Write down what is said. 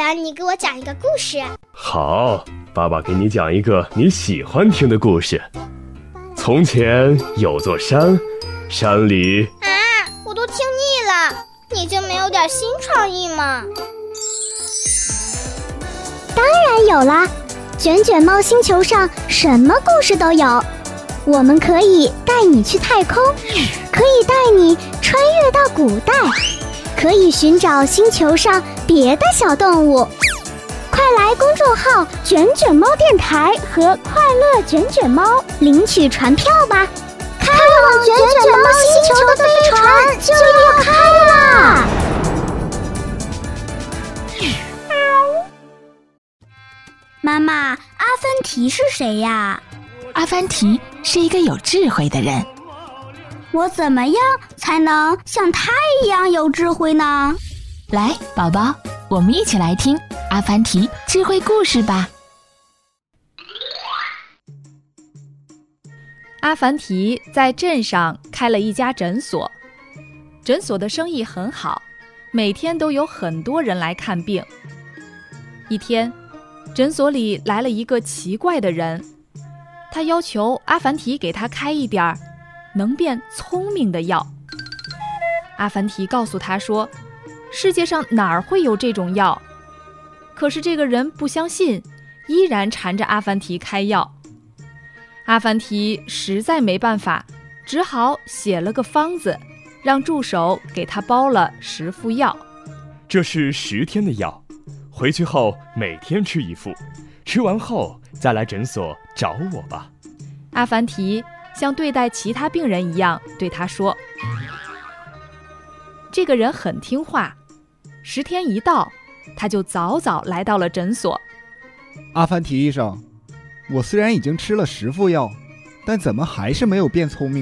然你给我讲一个故事。 好，爸爸给你讲一个你喜欢听的故事。从前有座山，山里…… 我都听腻了，你就没有点新创意吗？ 当然有啦，卷卷猫星球上什么故事都有。我们可以带你去太空，可以带你穿越到古代，可以寻找星球上别的小动物。快来公众号卷卷猫电台和快乐卷卷猫领取船票吧，开往卷卷猫星球的飞船就要开啦！妈妈，阿凡提是谁呀？ 阿凡提是一个有智慧的人。 我怎么样才能像他一样有智慧呢？ 来，宝宝，我们一起来听阿凡提智慧故事吧。 阿凡提在镇上开了一家诊所，诊所的生意很好，每天都有很多人来看病。一天，诊所里来了一个奇怪的人，他要求阿凡提给他开一点能变聪明的药。阿凡提告诉他说，世界上哪儿会有这种药？可是这个人不相信，依然缠着阿凡提开药。阿凡提实在没办法，只好写了个方子，让助手给他包了10副药。 这是10天的药，回去后每天吃1副，吃完后再来诊所找我吧。 阿凡提像对待其他病人一样对他说。这个人很听话，10天一到，他就早早来到了诊所。 阿凡提医生，我虽然已经吃了10副药，但怎么还是没有变聪明